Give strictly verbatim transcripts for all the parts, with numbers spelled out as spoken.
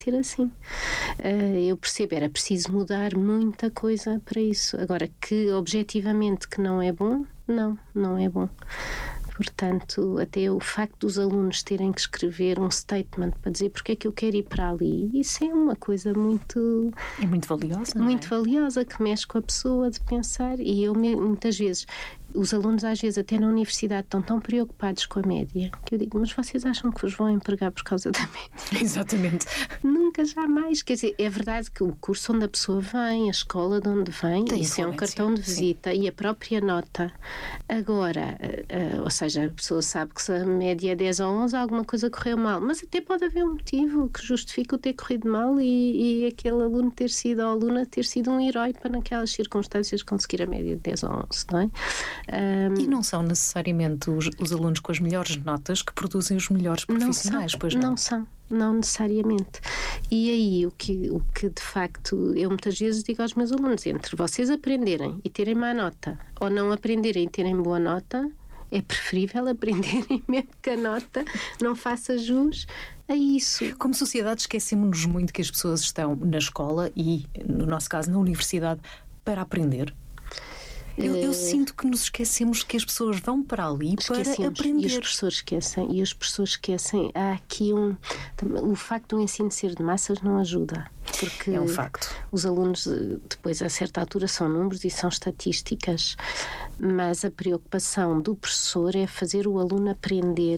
ser assim. Uh, eu percebo, era preciso mudar muita coisa para isso. Agora, que objetivamente que não é bom, não, não é bom. Portanto, até o facto dos alunos terem que escrever um statement para dizer porque é que eu quero ir para ali, isso é uma coisa muito... É muito valiosa, Muito não é? valiosa, que mexe com a pessoa de pensar. E eu, muitas vezes, os alunos às vezes até na universidade estão tão preocupados com a média, que eu digo, mas vocês acham que vos vão empregar por causa da média? Exatamente. Nunca, jamais. Quer dizer, é verdade que o curso onde a pessoa vem, a escola de onde vem, tem isso é um cartão de visita, sim. E a própria nota. Agora, uh, uh, ou seja, a pessoa sabe que se a média é dez ou onze, alguma coisa correu mal, mas até pode haver um motivo que justifique o ter corrido mal e, e aquele aluno ter sido, ou aluna ter sido um herói para naquelas circunstâncias conseguir a média de dez ou onze, não é? Um, e não são necessariamente os, os alunos com as melhores notas que produzem os melhores profissionais, não são, pois não? Não são. Não necessariamente. E aí o que, o que de facto eu muitas vezes digo aos meus alunos, entre vocês aprenderem e terem má nota ou não aprenderem e terem boa nota, é preferível aprenderem mesmo que a nota não faça jus a isso. Como sociedade esquecemos-nos muito que as pessoas estão na escola e, no nosso caso, na universidade para aprender. Eu, eu sinto que nos esquecemos que as pessoas vão para ali Esquecemos, para aprender. E as pessoas esquecem, e as pessoas esquecem. Há aqui um... O facto do ensino ser de massas não ajuda. Porque é um facto. Os alunos, depois, a certa altura, são números e são estatísticas. Mas a preocupação do professor é fazer o aluno aprender...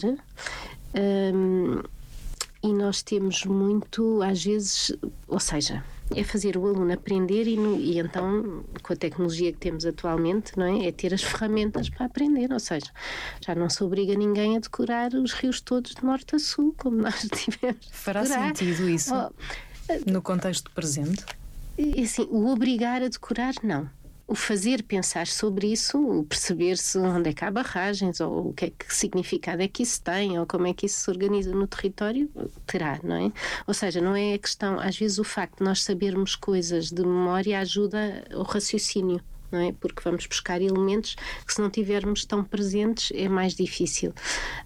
Hum, e nós temos muito, às vezes, ou seja, é fazer o aluno aprender e, no, e então, com a tecnologia que temos atualmente, não é? É ter as ferramentas para aprender, ou seja, já não se obriga ninguém a decorar os rios todos de norte a sul, como nós tivemos. Fará sentido isso oh, no contexto presente? Assim, o obrigar a decorar, não. O fazer pensar sobre isso, o perceber-se onde é que há barragens, ou o que é que significado é que isso tem, ou como é que isso se organiza no território, terá, não é? Ou seja, não é a questão, às vezes o facto de nós sabermos coisas de memória ajuda o raciocínio, não é? Porque vamos buscar elementos que, se não tivermos tão presentes, é mais difícil.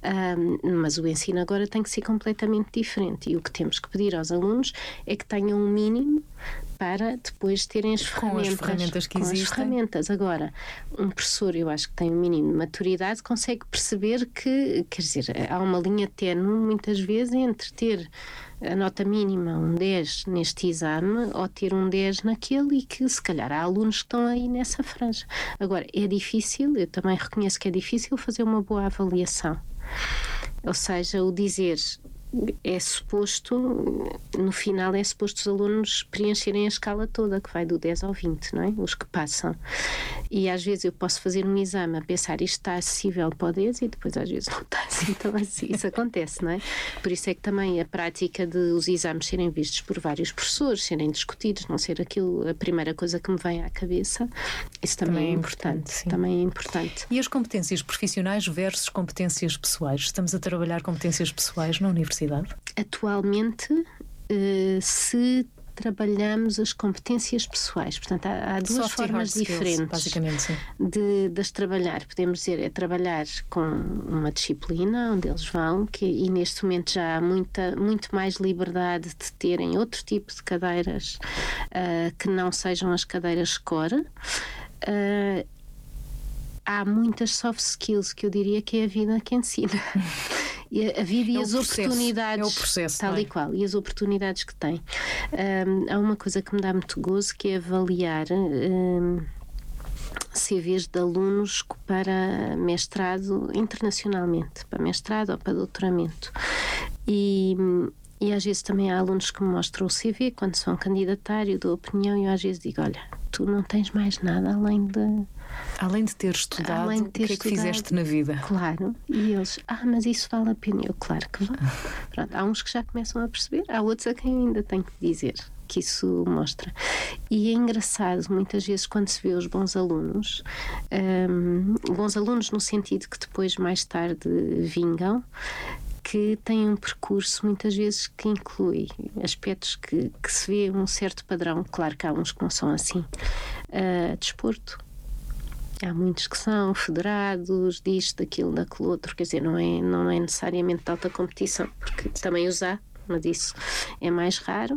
Um, mas o ensino agora tem que ser completamente diferente, e o que temos que pedir aos alunos é que tenham um mínimo para depois terem as ferramentas. Com as ferramentas que com existem. As ferramentas. Agora, um professor, eu acho que tem um mínimo de maturidade, consegue perceber que, quer dizer, há uma linha ténue, muitas vezes, entre ter a nota mínima, um dez neste exame, ou ter um dez naquele, e que se calhar há alunos que estão aí nessa franja. Agora, é difícil, eu também reconheço que é difícil fazer uma boa avaliação. Ou seja, o dizer... é suposto, no final é suposto os alunos preencherem a escala toda, que vai do dez ao vinte, não é? Os que passam. E às vezes eu posso fazer um exame a pensar isto está acessível para o dez e depois às vezes não está assim, então assim, isso acontece, não é? Por isso é que também a prática de os exames serem vistos por vários professores, serem discutidos, não ser aquilo a primeira coisa que me vem à cabeça, isso também, também é importante, importante também é importante. E as competências profissionais versus competências pessoais? Estamos a trabalhar competências pessoais na universidade? Atualmente, uh, se trabalhamos as competências pessoais, portanto há, há duas Soft formas skills, diferentes basicamente, sim. De, de as trabalhar. Podemos dizer, é trabalhar com uma disciplina onde eles vão, que, e neste momento já há muita, muito mais liberdade de terem outro tipo de cadeiras uh, que não sejam as cadeiras core. Uh, há muitas soft skills que eu diria que é a vida que ensina. E a vida e é as processo, oportunidades, é o processo, tal é? E qual, e as oportunidades que tem. Um, há uma coisa que me dá muito gozo, que é avaliar um, C Vs de alunos para mestrado internacionalmente, para mestrado ou para doutoramento. E, e às vezes também há alunos que me mostram o C V quando são candidatar, eu dou opinião e eu às vezes digo, olha, tu não tens mais nada além de... Além de ter estudado, além de ter o que estudado, é que fizeste na vida? Claro. E eles, ah, mas isso vale a pena. Eu, claro que vale. Pronto, há uns que já começam a perceber, há outros a quem ainda tenho que dizer que isso mostra. E é engraçado, muitas vezes, quando se vê os bons alunos, um, bons alunos no sentido que depois, mais tarde, vingam, que têm um percurso muitas vezes que inclui aspectos que, que se vê um certo padrão. Claro que há uns que não são assim. Uh, desporto. Há muitos que são federados, disto, daquilo, daquele outro, quer dizer, não é, não é necessariamente de alta competição, porque também os há, mas isso é mais raro.